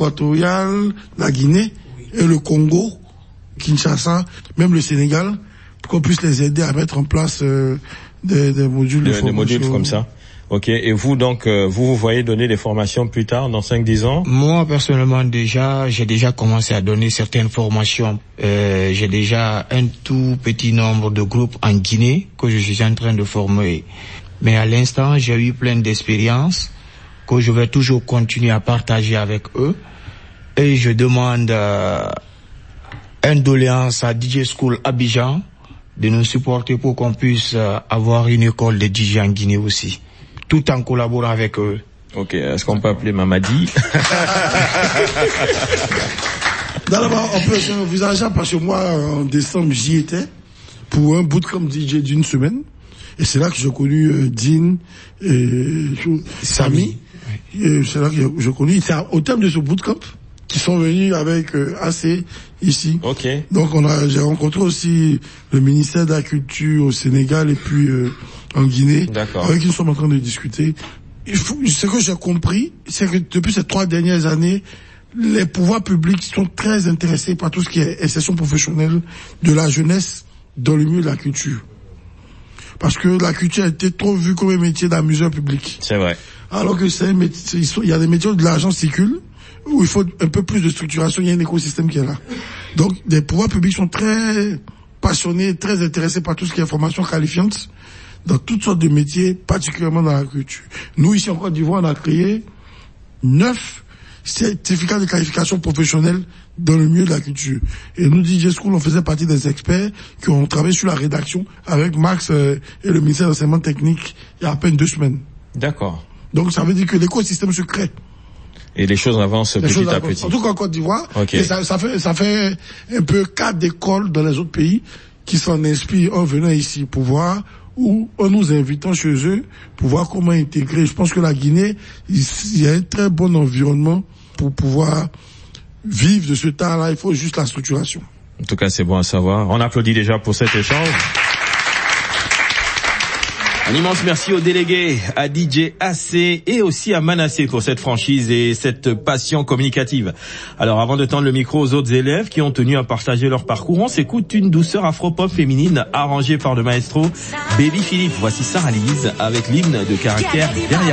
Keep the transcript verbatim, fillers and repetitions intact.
équatoriale, la Guinée et le Congo, Kinshasa, même le Sénégal, pour qu'on puisse les aider à mettre en place euh, des, des modules de, de formation. Des modules comme ça. Ok. Et vous, donc, euh, vous vous voyez donner des formations plus tard, dans cinq dix ans? Moi, personnellement, déjà, j'ai déjà commencé à donner certaines formations. Euh, j'ai déjà un tout petit nombre de groupes en Guinée que je suis en train de former. Mais à l'instant, j'ai eu plein d'expériences que je vais toujours continuer à partager avec eux. Et je demande euh, une doléance à D J School Abidjan de nous supporter pour qu'on puisse euh, avoir une école de D J en Guinée aussi, tout en collaborant avec eux. Ok, est-ce qu'on peut appeler Mamadi? D'abord, on peut envisager, parce que moi, en décembre, j'y étais pour un bootcamp D J d'une semaine. Et c'est là que j'ai connu euh, Dean et Samy. Oui. Et c'est là que j'ai connu. C'est au terme de ce bootcamp qui sont venus avec euh, A C ici. Ok. Donc on a, j'ai rencontré aussi le ministère de la Culture au Sénégal et puis euh, en Guinée. D'accord. Avec qui nous sommes en train de discuter. Il faut, ce que j'ai compris, c'est que depuis ces trois dernières années, les pouvoirs publics sont très intéressés par tout ce qui est insertion professionnelle de la jeunesse dans le milieu de la culture. Parce que la culture a été trop vue comme un métier d'amuseur public. C'est vrai. Alors que c'est un métier, il y a des métiers où de l'argent circule, où il faut un peu plus de structuration, il y a un écosystème qui est là. Donc, les pouvoirs publics sont très passionnés, très intéressés par tout ce qui est formation qualifiante, dans toutes sortes de métiers, particulièrement dans la culture. Nous, ici en Côte d'Ivoire, on a créé neuf certificats de qualification professionnelle dans le milieu de la culture. Et nous, D J School, on faisait partie des experts qui ont travaillé sur la rédaction avec Max euh, et le ministère de l'enseignement technique il y a à peine deux semaines. D'accord. Donc ça veut dire que l'écosystème se crée. Et les choses avancent les petit choses à avancent. petit. En tout cas en Côte d'Ivoire. Okay. Et ça, ça fait, ça fait un peu cas d'école dans les autres pays qui s'en inspirent en venant ici pour voir, ou en nous invitant chez eux pour voir comment intégrer. Je pense que la Guinée, il y a un très bon environnement pour pouvoir vivre de ce temps-là. Il faut juste la structuration. En tout cas, c'est bon à savoir. On applaudit déjà pour cet échange. Un immense merci aux délégués, à D J A C et aussi à Manassé pour cette franchise et cette passion communicative. Alors avant de tendre le micro aux autres élèves qui ont tenu à partager leur parcours, on s'écoute une douceur afro-pop féminine arrangée par le maestro Baby Philippe. Voici Sarah Lise avec l'hymne de caractère derrière.